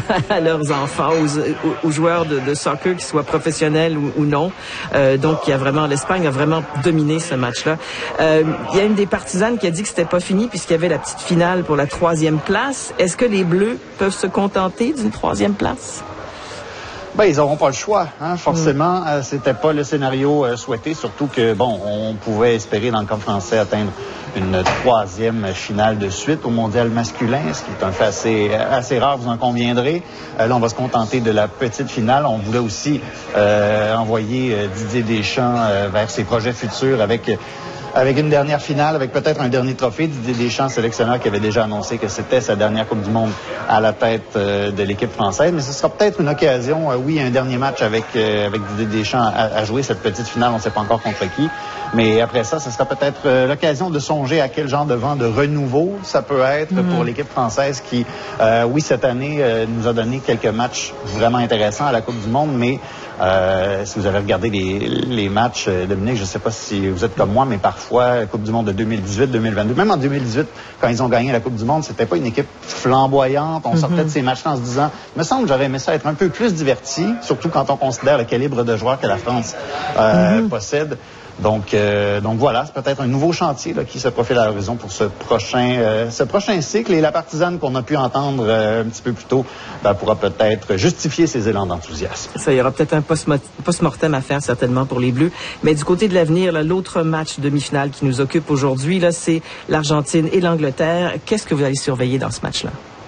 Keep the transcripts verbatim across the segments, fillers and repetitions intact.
à leurs enfants, aux, aux joueurs de, de soccer, qu'ils soient professionnels ou, ou non. Euh, donc, il y a vraiment, l'Espagne a vraiment dominé ce match-là. Euh, il y a une des partisanes qui a dit que c'était pas fini puisqu'il y avait la petite finale pour la troisième place. Est-ce que les Bleus peuvent se contenter d'une troisième place? Ben, ils n'auront pas le choix, hein, forcément. Mm. Euh, c'était pas le scénario euh, souhaité, surtout que, bon, on pouvait espérer dans le camp français atteindre une troisième finale de suite au mondial masculin, ce qui est un fait assez, assez rare, vous en conviendrez. Euh, là, on va se contenter de la petite finale. On voulait aussi euh, envoyer euh, Didier Deschamps euh, vers ses projets futurs avec... Avec une dernière finale, avec peut-être un dernier trophée. Didier Deschamps, sélectionneur qui avait déjà annoncé que c'était sa dernière Coupe du Monde à la tête euh, de l'équipe française. Mais ce sera peut-être une occasion, euh, oui, un dernier match avec, euh, avec Didier Deschamps à, à jouer cette petite finale. On ne sait pas encore contre qui. Mais après ça, ce sera peut-être euh, l'occasion de songer à quel genre de vent de renouveau ça peut être mm-hmm. pour l'équipe française qui, euh, oui, cette année, euh, nous a donné quelques matchs vraiment intéressants à la Coupe du Monde. Mais euh, si vous avez regardé les, les matchs, euh, Dominique, je ne sais pas si vous êtes comme moi, mais parfois, fois, la Coupe du Monde de deux mille dix-huit deux mille vingt-deux. Même en deux mille dix-huit, quand ils ont gagné la Coupe du Monde, c'était pas une équipe flamboyante. On mm-hmm. sortait de ces matchs en se disant, me semble que j'aurais aimé ça être un peu plus diverti, surtout quand on considère le calibre de joueurs que la France euh, mm-hmm. possède. Donc, euh, donc voilà, c'est peut-être un nouveau chantier là, qui se profile à l'horizon pour ce prochain, euh, ce prochain cycle. Et la partisane qu'on a pu entendre euh, un petit peu plus tôt ben, pourra peut-être justifier ses élans d'enthousiasme. Ça, il y aura peut-être un post-mortem à faire certainement pour les Bleus. Mais du côté de l'avenir, là, l'autre match demi-finale qui nous occupe aujourd'hui, là, c'est l'Argentine et l'Angleterre. Qu'est-ce que vous allez surveiller dans ce match-là?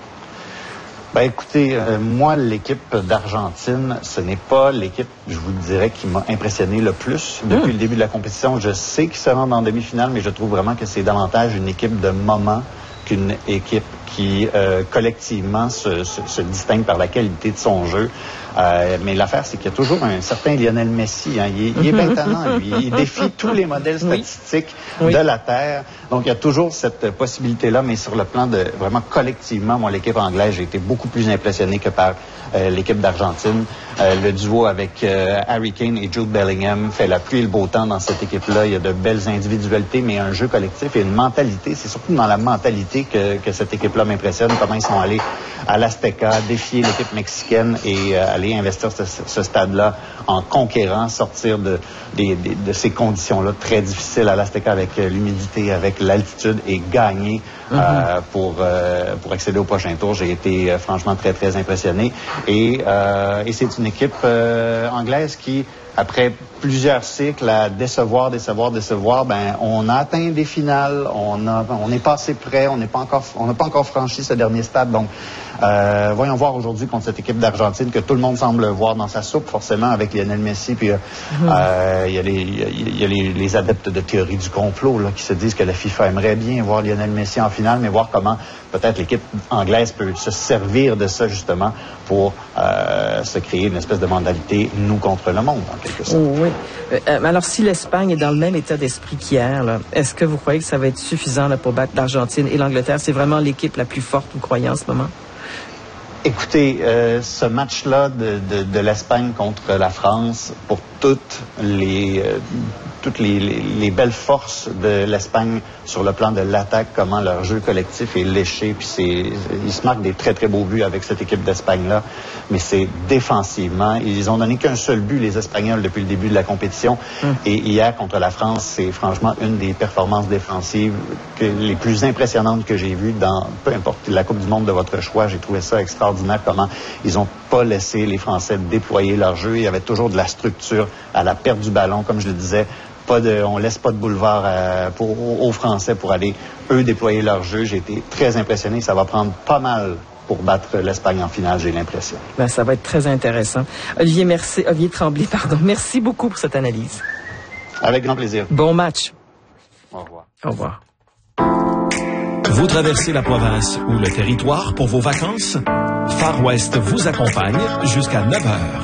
Ben écoutez, euh, moi, l'équipe d'Argentine, ce n'est pas l'équipe, je vous dirais, qui m'a impressionné le plus depuis mmh. le début de la compétition. Je sais qu'ils se rendent en demi-finale, mais je trouve vraiment que c'est davantage une équipe de moment qu'une équipe qui, euh, collectivement, se, se, se distingue par la qualité de son jeu. Euh, mais l'affaire, c'est qu'il y a toujours un certain Lionel Messi. Hein. Il, il est bien tannant, lui. Il défie tous les modèles statistiques oui. de la Terre. Donc, il y a toujours cette possibilité-là. Mais sur le plan de, vraiment, collectivement, moi, l'équipe anglaise, j'ai été beaucoup plus impressionné que par euh, l'équipe d'Argentine. Euh, le duo avec euh, Harry Kane et Jude Bellingham fait la pluie et le beau temps dans cette équipe-là. Il y a de belles individualités, mais un jeu collectif et une mentalité. C'est surtout dans la mentalité que, que cette équipe-là m'impressionne. Comment ils sont allés à l'Azteca, défier l'équipe mexicaine et euh, aller investir ce, ce stade-là en conquérant, sortir de, de, de, de ces conditions-là très difficiles à l'Azteca avec euh, l'humidité, avec l'altitude et gagner mm-hmm. euh, pour, euh, pour accéder au prochain tour. J'ai été euh, franchement très, très impressionné. Et, euh, et c'est une équipe euh, anglaise qui, après plusieurs cycles à décevoir, décevoir, décevoir, ben on a atteint des finales, on a, on est passé près, on n'est pas encore, on n'a pas encore franchi ce dernier stade. Donc, euh, voyons voir aujourd'hui contre cette équipe d'Argentine que tout le monde semble voir dans sa soupe, forcément avec Lionel Messi. Puis, euh, mmh. euh, il y a, les, il y a les, les adeptes de théorie du complot là, qui se disent que la FIFA aimerait bien voir Lionel Messi en finale, mais voir comment peut-être l'équipe anglaise peut se servir de ça justement pour euh, se créer une espèce de mentalité nous contre le monde en quelque sorte. Oh, oui. Euh, alors, si l'Espagne est dans le même état d'esprit qu'hier, là, est-ce que vous croyez que ça va être suffisant là, pour battre l'Argentine et l'Angleterre? C'est vraiment l'équipe la plus forte, vous croyez, en ce moment? Écoutez, euh, ce match-là de, de, de l'Espagne contre la France, pour toutes les euh, toutes les, les, les belles forces de l'Espagne sur le plan de l'attaque, comment leur jeu collectif est léché, puis c'est ils se marquent des très très beaux buts avec cette équipe d'Espagne-là, mais c'est défensivement. Ils ont donné qu'un seul but, les Espagnols, depuis le début de la compétition. Mmh. Et hier, contre la France, c'est franchement une des performances défensives que, les plus impressionnantes que j'ai vues dans, peu importe, la Coupe du Monde de votre choix. J'ai trouvé ça extraordinaire, comment ils n'ont pas laissé les Français déployer leur jeu. Il y avait toujours de la structure à la perte du ballon, comme je le disais. Pas de, on laisse pas de boulevard euh, pour, aux Français pour aller, eux, déployer leur jeu. J'ai été très impressionné. Ça va prendre pas mal pour battre l'Espagne en finale, j'ai l'impression. Ben, ça va être très intéressant. Olivier, merci, Olivier Tremblay, pardon. Merci beaucoup pour cette analyse. Avec grand plaisir. Bon match. Au revoir. Au revoir. Vous traversez la province ou le territoire pour vos vacances? Far West vous accompagne jusqu'à neuf heures.